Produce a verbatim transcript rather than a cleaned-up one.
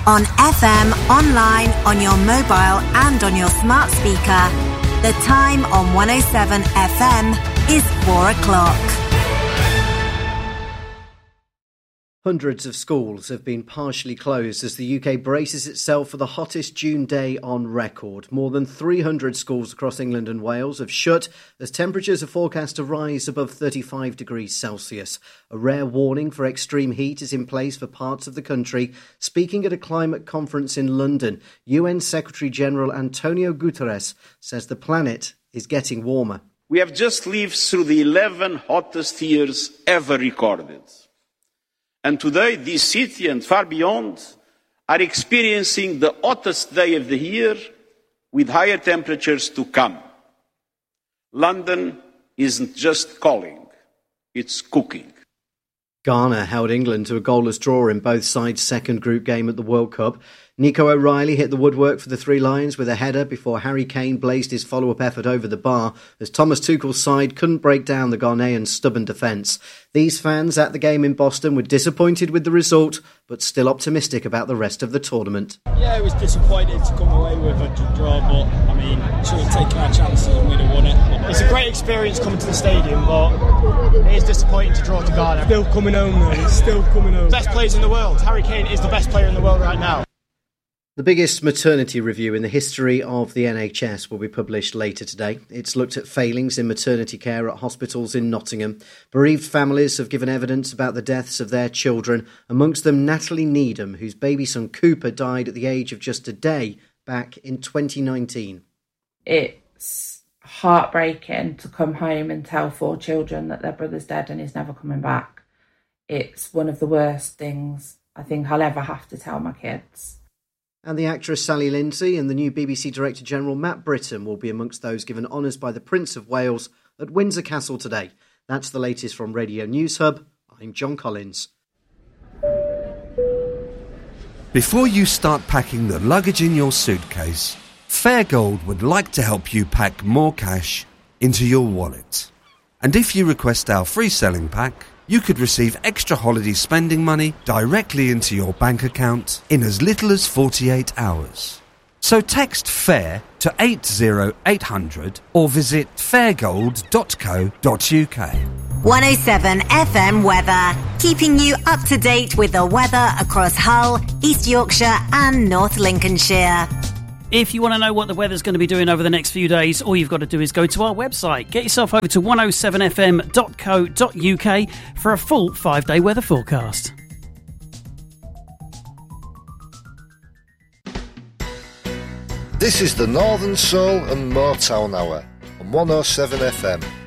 On F M, online, on your mobile and on your smart speaker. The time on one oh seven F M is four o'clock. Hundreds of schools have been partially closed as the U K braces itself for the hottest June day on record. More than three hundred schools across England and Wales have shut as temperatures are forecast to rise above thirty-five degrees Celsius. A rare warning for extreme heat is in place for parts of the country. Speaking at a climate conference in London, U N Secretary-General Antonio Guterres says the planet is getting warmer. We have just lived through the eleven hottest years ever recorded. And today, this city and far beyond are experiencing the hottest day of the year with higher temperatures to come. London isn't just calling, it's cooking. Ghana held England to a goalless draw in both sides' second group game at the World Cup. Nico O'Reilly hit the woodwork for the Three Lions with a header before Harry Kane blazed his follow-up effort over the bar as Thomas Tuchel's side couldn't break down the Ghanaians' stubborn defence. These fans at the game in Boston were disappointed with the result, but still optimistic about the rest of the tournament. Yeah, it was disappointing to come away with a draw, but I mean, should have taken our chances and we'd have won it. It's a great experience coming to the stadium, but it is disappointing to draw to Ghana. Still coming home though, it's still coming home. Best players in the world. Harry Kane is the best player in the world right now. The biggest maternity review in the history of the N H S will be published later today. It's looked at failings in maternity care at hospitals in Nottingham. Bereaved families have given evidence about the deaths of their children, amongst them Natalie Needham, whose baby son Cooper died at the age of just a day back in twenty nineteen. It's heartbreaking to come home and tell four children that their brother's dead and he's never coming back. It's one of the worst things I think I'll ever have to tell my kids. And the actress Sally Lindsay and the new B B C Director-General Matt Britton will be amongst those given honours by the Prince of Wales at Windsor Castle today. That's the latest from Radio News Hub. I'm John Collins. Before you start packing the luggage in your suitcase, Fairgold would like to help you pack more cash into your wallet. And if you request our free selling pack, you could receive extra holiday spending money directly into your bank account in as little as forty-eight hours. So text FAIR to eight oh eight hundred or visit fairgold dot co dot uk. one oh seven F M weather, keeping you up to date with the weather across Hull, East Yorkshire and North Lincolnshire. If you want to know what the weather's going to be doing over the next few days, all you've got to do is go to our website. Get yourself over to one oh seven f m dot co dot uk for a full five-day weather forecast. This is the Northern Soul and Motown Hour on one oh seven F M.